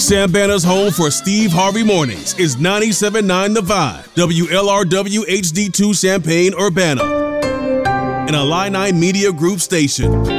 Sambana's home for Steve Harvey Mornings is 97.9 The Vibe, WLRW HD2 Champaign, Urbana, an Illini Media Group station.